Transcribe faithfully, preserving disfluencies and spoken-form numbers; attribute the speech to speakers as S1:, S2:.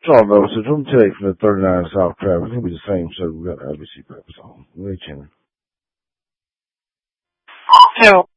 S1: twelve episodes. From today from the thirty-nine South Travis. It's gonna be the same show. We got the R B C episode. Wait, Chandler.
S2: Two.